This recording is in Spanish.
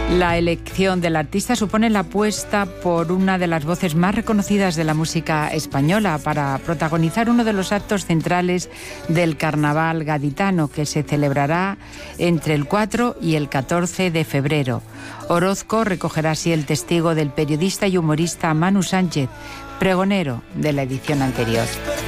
La elección del artista supone la apuesta por una de las voces más reconocidas de la música española para protagonizar uno de los actos centrales del Carnaval gaditano, que se celebrará entre el 4 y el 14 de febrero. Orozco recogerá así el testigo del periodista y humorista Manu Sánchez, pregonero de la edición anterior.